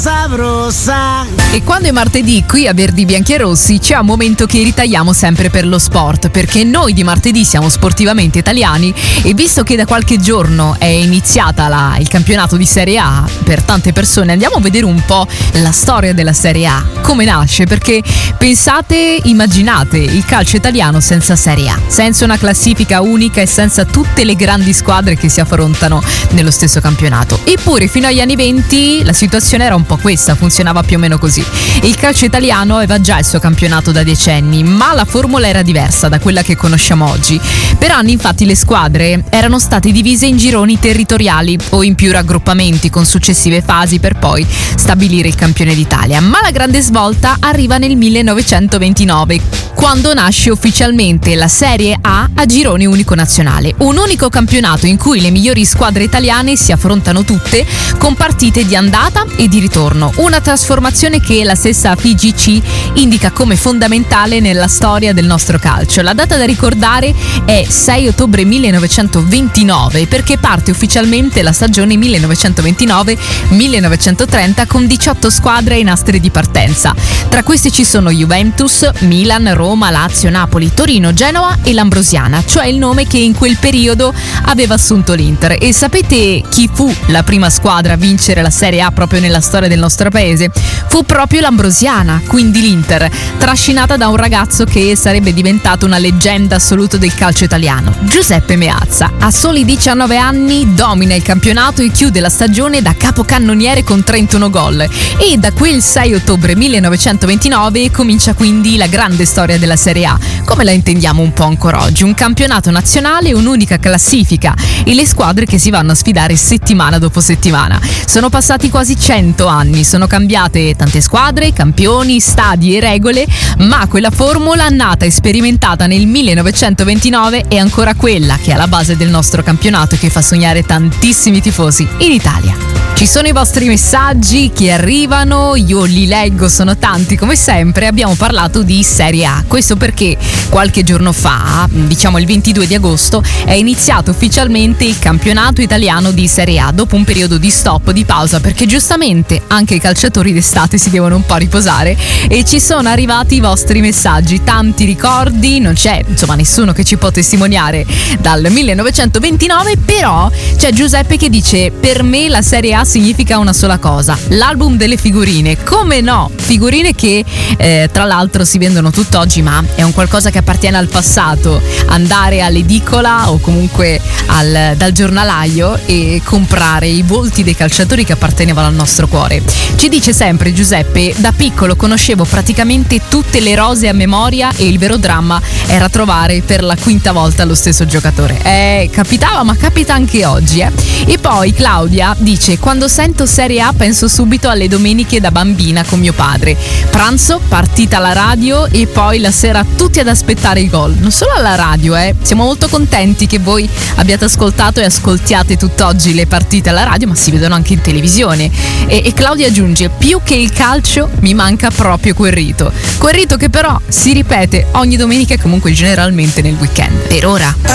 Sabrosa. E quando è martedì qui a Verdi Bianchi e Rossi c'è un momento che ritagliamo sempre per lo sport, perché noi di martedì siamo sportivamente italiani e visto che da qualche giorno è iniziata il campionato di Serie A per tante persone, andiamo a vedere un po' la storia della Serie A, come nasce, perché pensate, immaginate il calcio italiano senza Serie A, senza una classifica unica e senza tutte le grandi squadre che si affrontano nello stesso campionato. Eppure fino agli anni 20 la situazione era un po' questa, funzionava più o meno così. Il calcio italiano aveva già il suo campionato da decenni, ma la formula era diversa da quella che conosciamo oggi. Per anni infatti le squadre erano state divise in gironi territoriali o in più raggruppamenti con successive fasi per poi stabilire il campione d'Italia. Ma la grande svolta arriva nel 1929, quando nasce ufficialmente la Serie A a girone unico nazionale, un unico campionato in cui le migliori squadre italiane si affrontano tutte con partite di andata e di ritorno, una trasformazione che la stessa FIGC indica come fondamentale nella storia del nostro calcio. La data da ricordare è 6 ottobre 1929 perché parte ufficialmente la stagione 1929-1930 con 18 squadre ai nastri di partenza. Tra queste ci sono Juventus, Milan, Roma, Lazio, Napoli, Torino, Genova e l'Ambrosiana, cioè il nome che in quel periodo aveva assunto l'Inter. E sapete chi fu la prima squadra a vincere la Serie A proprio nella storia del nostro paese? Fu proprio l'Ambrosiana, quindi l'Inter, trascinata da un ragazzo che sarebbe diventato una leggenda assoluta del calcio italiano, Giuseppe Meazza. A soli 19 anni domina il campionato e chiude la stagione da capocannoniere con 31 gol e da quel 6 ottobre 1929 comincia quindi la grande storia della Serie A, come la intendiamo un po' ancora oggi, un campionato nazionale, un'unica classifica e le squadre che si vanno a sfidare settimana dopo settimana. Sono passati quasi 100 anni, sono cambiate tante squadre, campioni, stadi e regole, ma quella formula nata e sperimentata nel 1929 è ancora quella che è alla base del nostro campionato e che fa sognare tantissimi tifosi in Italia. Ci sono i vostri messaggi che arrivano, io li leggo, sono tanti come sempre. Abbiamo parlato di Serie A, questo perché qualche giorno fa, diciamo il 22 di agosto, è iniziato ufficialmente il campionato italiano di Serie A dopo un periodo di stop, di pausa, perché giustamente anche i calciatori d'estate si devono un po' riposare e ci sono arrivati i vostri messaggi, tanti ricordi, non c'è insomma nessuno che ci può testimoniare dal 1929, però c'è Giuseppe che dice: per me la Serie A significa una sola cosa, l'album delle figurine. Come no? Figurine che tra l'altro si vendono tutt'oggi, ma è un qualcosa che appartiene al passato, andare all'edicola o comunque dal giornalaio e comprare i volti dei calciatori che appartenevano al nostro cuore. Ci dice sempre Giuseppe: da piccolo conoscevo praticamente tutte le rose a memoria e il vero dramma era trovare per la quinta volta lo stesso giocatore. Capitava, ma capita anche oggi. E poi Claudia dice: quando sento Serie A penso subito alle domeniche da bambina con mio padre, pranzo, partita alla radio e poi la sera tutti ad aspettare i gol. Non solo alla radio, siamo molto contenti che voi abbiate ascoltato e ascoltiate tutt'oggi le partite alla radio, ma si vedono anche in televisione. E Claudia aggiunge: più che il calcio mi manca proprio quel rito che però si ripete ogni domenica e comunque generalmente nel weekend. Per ora